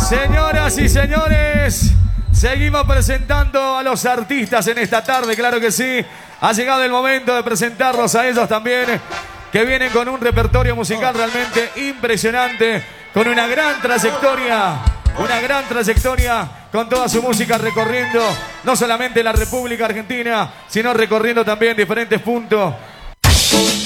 Señoras y señores, seguimos presentando a los artistas en esta tarde, claro que sí. Ha llegado el momento de presentarlos a ellos también, que vienen con un repertorio musical realmente impresionante, con una gran trayectoria con toda su música recorriendo no solamente la República Argentina, sino recorriendo también diferentes puntos.